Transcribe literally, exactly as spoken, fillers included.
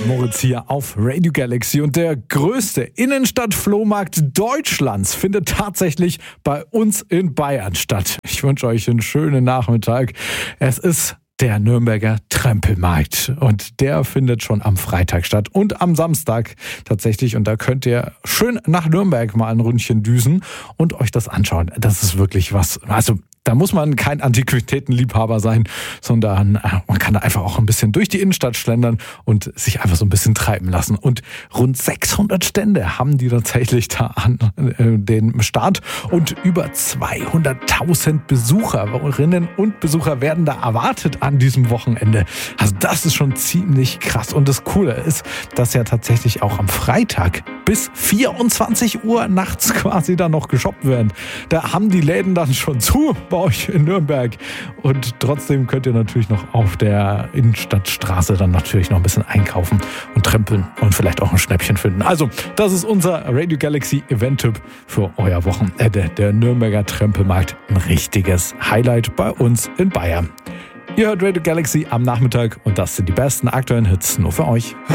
Moritz hier auf Radio Galaxy und der größte Innenstadt-Flohmarkt Deutschlands findet tatsächlich bei uns in Bayern statt. Ich wünsche euch einen schönen Nachmittag. Es ist der Nürnberger Trempelmarkt und der findet schon am Freitag statt und am Samstag tatsächlich, und da könnt ihr schön nach Nürnberg mal ein Ründchen düsen und euch das anschauen. Das ist wirklich was, also da muss man kein Antiquitätenliebhaber sein, sondern man kann da einfach auch ein bisschen durch die Innenstadt schlendern und sich einfach so ein bisschen treiben lassen. Und rund sechshundert Stände haben die tatsächlich da an äh, den Start und über zweihunderttausend Besucherinnen und Besucher werden da erwartet an diesem Wochenende. Also das ist schon ziemlich krass. Und das Coole ist, dass ja tatsächlich auch am Freitag bis vierundzwanzig Uhr nachts quasi da noch geshoppt werden. Da haben die Läden dann schon zu bei euch in Nürnberg und trotzdem könnt ihr natürlich noch auf der Innenstadtstraße dann natürlich noch ein bisschen einkaufen und trempeln und vielleicht auch ein Schnäppchen finden. Also das ist unser Radio Galaxy Event-Tipp für euer Wochenende. Der Nürnberger Trempelmarkt, ein richtiges Highlight bei uns in Bayern. Ihr hört Radio Galaxy am Nachmittag und das sind die besten aktuellen Hits nur für euch.